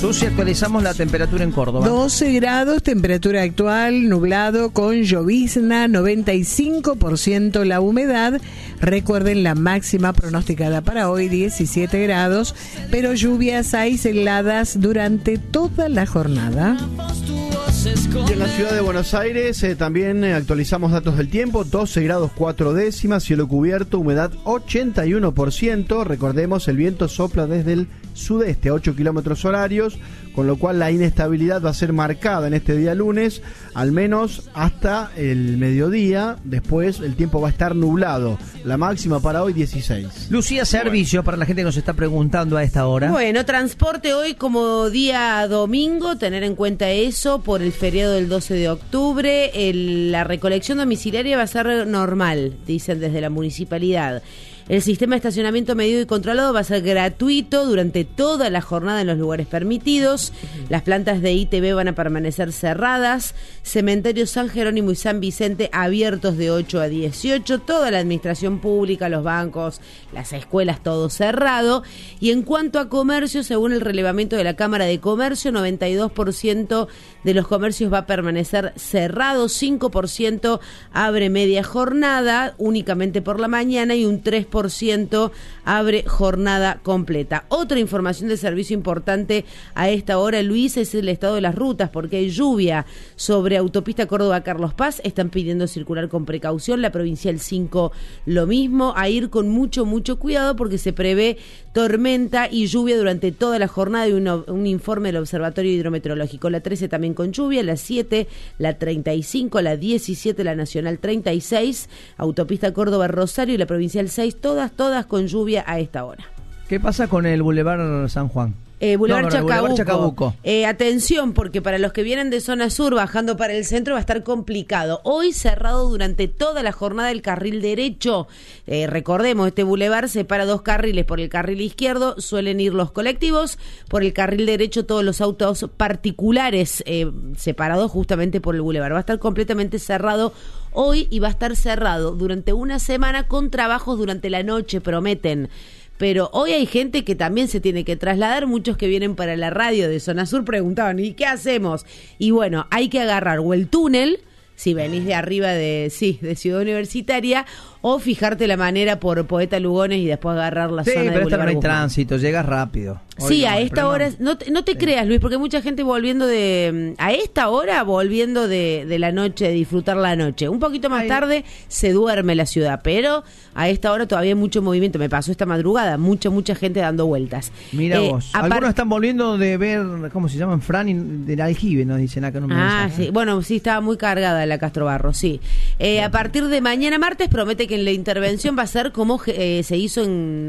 Susi, actualizamos la temperatura en Córdoba. 12 grados, temperatura actual, nublado con llovizna, 95% la humedad. Recuerden la máxima pronosticada para hoy, 17 grados, pero lluvias aisladas durante toda la jornada. Y en la ciudad de Buenos Aires también actualizamos datos del tiempo, 12 grados 4 décimas, cielo cubierto, humedad 81%, recordemos el viento sopla desde el sudeste a 8 kilómetros horarios, con lo cual la inestabilidad va a ser marcada en este día lunes, al menos hasta el mediodía. Después el tiempo va a estar nublado, la máxima para hoy 16. Lucía, servicio para la gente que nos está preguntando a esta hora. Bueno, transporte hoy como día domingo, tener en cuenta eso por el feriado del 12 de octubre. La recolección domiciliaria va a ser normal, dicen desde la municipalidad. El sistema de estacionamiento medido y controlado va a ser gratuito durante toda la jornada en los lugares permitidos. Las plantas de ITV van a permanecer cerradas. Cementerios San Jerónimo y San Vicente abiertos de 8 a 18. Toda la administración pública, los bancos, las escuelas, todo cerrado. Y en cuanto a comercio, según el relevamiento de la Cámara de Comercio, 92% de los comercios va a permanecer cerrado, 5% abre media jornada, únicamente por la mañana, y un 3% abre jornada completa. Otra información de servicio importante a esta hora, Luis, es el estado de las rutas, porque hay lluvia sobre autopista Córdoba-Carlos Paz. Están pidiendo circular con precaución. La provincial 5 lo mismo, a ir con mucho cuidado porque se prevé tormenta y lluvia durante toda la jornada, y un informe del Observatorio Hidrometeorológico. La 13 también con lluvia, la 7, la 35, la 17, la Nacional 36, autopista Córdoba-Rosario y la provincial 6, todas con lluvia a esta hora. ¿Qué pasa con el Boulevard San Juan? Boulevard Chacabuco. Chacabuco. Atención, porque para los que vienen de zona sur bajando para el centro va a estar complicado. Hoy cerrado durante toda la jornada el carril derecho. Recordemos, este boulevard separa dos carriles. Por el carril izquierdo suelen ir los colectivos, por el carril derecho todos los autos particulares, separados justamente por el boulevard. Va a estar completamente cerrado hoy y va a estar cerrado durante una semana con trabajos durante la noche, prometen. Pero hoy hay gente que también se tiene que trasladar. Muchos que vienen para la radio de Zona Sur preguntaban, ¿y qué hacemos? Y bueno, hay que agarrar o el túnel, si venís de arriba de Ciudad Universitaria, o fijarte la manera por Poeta Lugones y después agarrar la zona de pero Boulevard no hay Guzmán. Tránsito, llegas rápido. Sí, a esta hora, no te creas, Luis, porque mucha gente volviendo a esta hora, volviendo de la noche, de disfrutar la noche. Un poquito más tarde se duerme la ciudad, pero a esta hora todavía hay mucho movimiento. Me pasó esta madrugada, mucha gente dando vueltas. Mira vos, algunos están volviendo de ver, ¿cómo se llaman? Fran del Aljibe, nos dicen acá en un mensaje. Sí, bueno, sí, estaba muy cargada la Castro Barro, sí. A partir de mañana martes promete que en la intervención va a ser como se hizo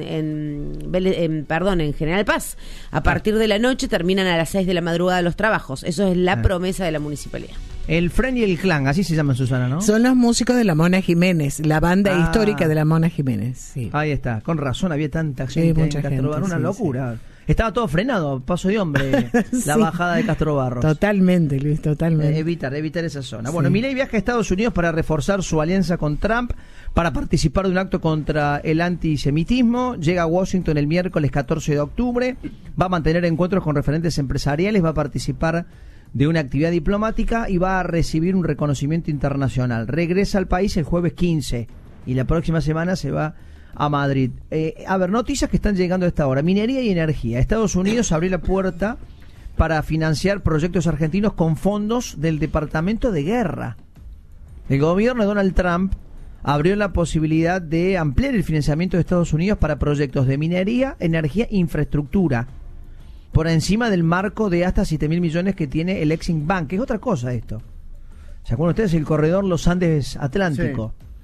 en General Paz. A partir de la noche terminan a las 6 de la madrugada los trabajos. Eso es la promesa de la municipalidad. El Fren y el Clan, así se llaman, Susana, ¿no? Son los músicos de la Mona Jiménez, la banda histórica de la Mona Jiménez. Sí. Ahí está, con razón, había tanta gente en Castro Barro, una locura. Sí. Estaba todo frenado, paso de hombre, la bajada de Castro Barros. Totalmente, Luis, totalmente. Evitar esa zona. Bueno, Milei viaja a Estados Unidos para reforzar su alianza con Trump, para participar de un acto contra el antisemitismo. Llega a Washington el miércoles 14 de octubre, va a mantener encuentros con referentes empresariales, va a participar de una actividad diplomática y va a recibir un reconocimiento internacional. Regresa al país el jueves 15 y la próxima semana se va a Madrid. Noticias que están llegando a esta hora. Minería y energía. Estados Unidos abrió la puerta para financiar proyectos argentinos con fondos del Departamento de Guerra. El gobierno de Donald Trump abrió la posibilidad de ampliar el financiamiento de Estados Unidos para proyectos de minería, energía e infraestructura, por encima del marco de hasta 7.000 millones que tiene el Exim Bank, que es otra cosa esto. ¿Se acuerdan ustedes? El corredor Los Andes Atlántico. Sí.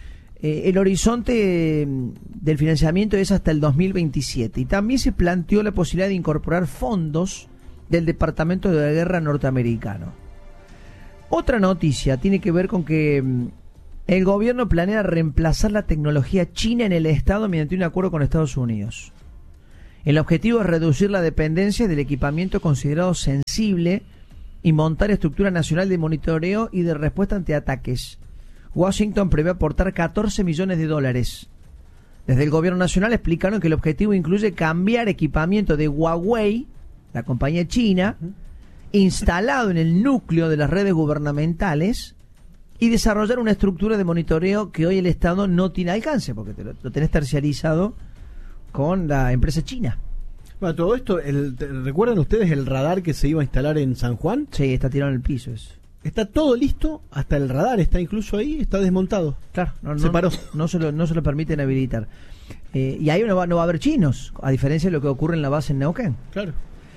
El horizonte del financiamiento es hasta el 2027 y también se planteó la posibilidad de incorporar fondos del Departamento de Guerra norteamericano. Otra noticia tiene que ver con que el gobierno planea reemplazar la tecnología china en el Estado mediante un acuerdo con Estados Unidos. El objetivo es reducir la dependencia del equipamiento considerado sensible y montar estructura nacional de monitoreo y de respuesta ante ataques. Washington prevé aportar $14 millones. Desde el gobierno nacional explicaron que el objetivo incluye cambiar equipamiento de Huawei la compañía china, instalado en el núcleo de las redes gubernamentales y desarrollar una estructura de monitoreo que hoy el Estado no tiene alcance, porque lo tenés terciarizado con la empresa china. Bueno, todo esto, ¿recuerdan ustedes el radar que se iba a instalar en San Juan? Sí, está tirado en el piso eso. Está todo listo, hasta el radar está incluso ahí, está desmontado. Claro, se paró. No se lo permiten habilitar. Y ahí no va a haber chinos, a diferencia de lo que ocurre en la base en Neuquén. Claro.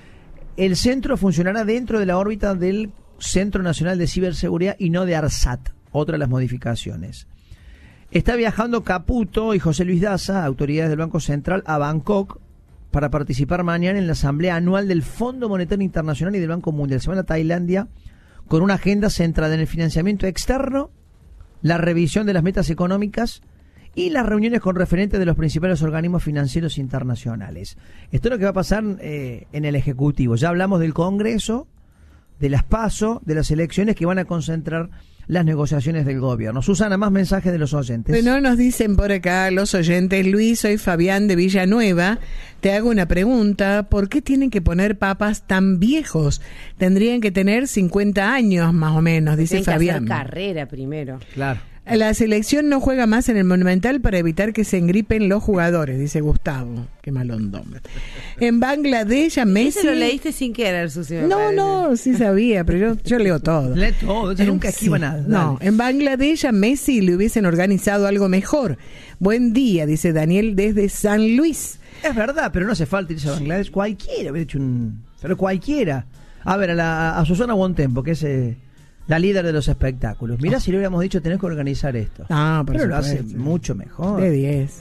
El centro funcionará dentro de la órbita del Centro Nacional de Ciberseguridad y no de ARSAT, otra de las modificaciones. Está viajando Caputo y José Luis Daza, autoridades del Banco Central, a Bangkok para participar mañana en la asamblea anual del Fondo Monetario Internacional y del Banco Mundial. Se van a Tailandia con una agenda centrada en el financiamiento externo, la revisión de las metas económicas y las reuniones con referentes de los principales organismos financieros internacionales. Esto es lo que va a pasar en el Ejecutivo. Ya hablamos del Congreso, de las PASO, de las elecciones que van a concentrar las negociaciones del gobierno. Susana, más mensajes de los oyentes. Bueno, nos dicen por acá los oyentes: Luis, soy Fabián de Villanueva. Te hago una pregunta: ¿por qué tienen que poner papas tan viejos? Tendrían que tener 50 años más o menos, dice Fabián. Tienen que hacer carrera primero. Claro. La selección no juega más en el Monumental para evitar que se engripen los jugadores, dice Gustavo. Qué malondón. En Bangladesh, a Messi... Ese lo leíste sin querer, Susi. No, sí sabía, pero yo leo todo. Lee todo, yo nunca esquiva nada. No, en Bangladesh a Messi le hubiesen organizado algo mejor. Buen día, dice Daniel desde San Luis. Es verdad, pero no hace falta irse a Bangladesh. Cualquiera hubiera hecho pero cualquiera. A ver, a Susana Bontempo, que es... la líder de los espectáculos. Mirá si le hubiéramos dicho, tenés que organizar esto. Pero lo hace mucho mejor. De 10.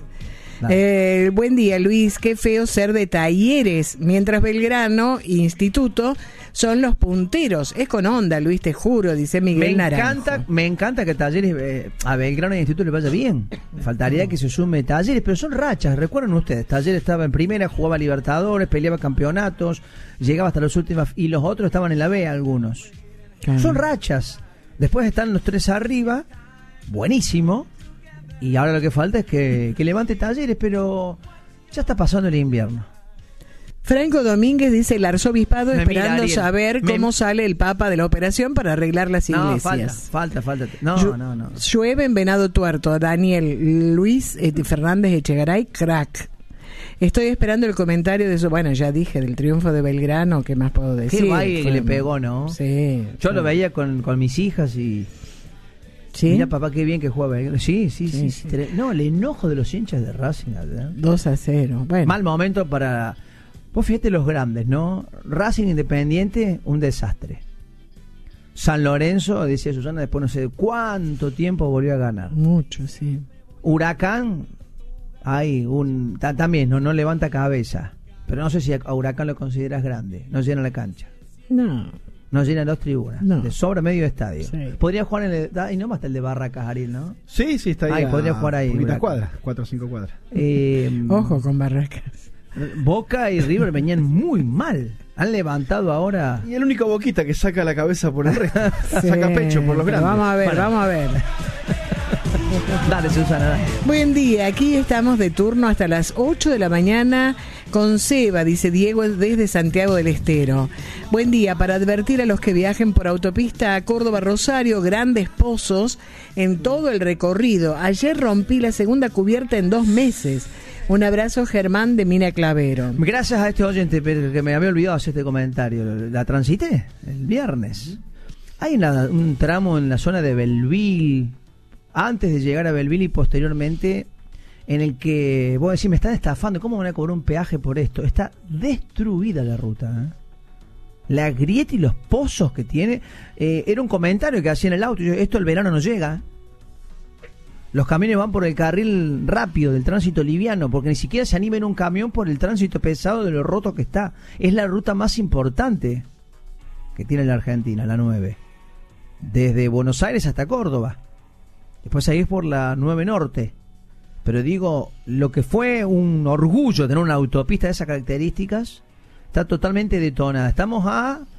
Buen día, Luis. Qué feo ser de Talleres, mientras Belgrano e Instituto son los punteros. Es con onda, Luis, te juro, dice Miguel Naranjo. Me encanta que Talleres, a Belgrano y Instituto le vaya bien. Me faltaría que se sume Talleres, pero son rachas. Recuerden ustedes, Talleres estaba en primera, jugaba Libertadores, peleaba campeonatos, llegaba hasta las últimas, y los otros estaban en la B, algunos. Claro. Son rachas. Después están los tres arriba, buenísimo. Y ahora lo que falta es que levante Talleres, pero ya está pasando el invierno. Franco Domínguez dice: el arzobispado esperando saber cómo sale el Papa de la operación para arreglar las iglesias. Falta. No. Llueve en Venado Tuerto. Daniel Luis Fernández Echegaray, crack. Estoy esperando el comentario de eso. Bueno, ya dije del triunfo de Belgrano, ¿qué más puedo decir? Qué baile que le pegó, ¿no? Sí. Yo lo veía con mis hijas y... ¿Sí? Mira, papá, qué bien que juega Belgrano. Sí. No, el enojo de los hinchas de Racing, ¿verdad? 2-0. Bueno. Mal momento para... Vos fíjate los grandes, ¿no? Racing Independiente, un desastre. San Lorenzo, decía Susana, después no sé cuánto tiempo volvió a ganar. Mucho, sí. Huracán... también no levanta cabeza, pero no sé si a Huracán lo consideras grande. No llena la cancha, no llena dos tribunas, le sobra medio estadio. Sí. Podría jugar en el... y no más está el de Barracas, Ariel, ¿no? Sí, está ahí. Podría jugar ahí. Poquitas cuadras, 4 o 5 cuadras. Ojo con Barracas. Boca y River venían muy mal. Han levantado ahora. Y el único Boquita que saca la cabeza por el resto. Sí, saca pecho por los grandes. Vamos a ver. Dale, Susana, dale. Buen día, aquí estamos de turno hasta las 8 de la mañana con Seba, dice Diego desde Santiago del Estero. Buen día, para advertir a los que viajen por autopista a Córdoba-Rosario, grandes pozos en todo el recorrido. Ayer rompí la segunda cubierta en 2 meses. Un abrazo, Germán de Mina Clavero. Gracias a este oyente, pero que me había olvidado hacer este comentario. La transité el viernes. Hay un tramo en la zona de Belville, antes de llegar a Belville y posteriormente, en el que vos decís, me están estafando, ¿cómo van a cobrar un peaje por esto? Está destruida la ruta, ¿eh? La grieta y los pozos que tiene. Era un comentario que hacía en el auto. Esto el verano no llega. Los camiones van por el carril rápido del tránsito liviano, porque ni siquiera se anima en un camión por el tránsito pesado de lo roto que está. Es la ruta más importante que tiene la Argentina, la 9. Desde Buenos Aires hasta Córdoba. Después ahí es por la 9 Norte. Pero digo, lo que fue un orgullo tener una autopista de esas características está totalmente detonada. Estamos a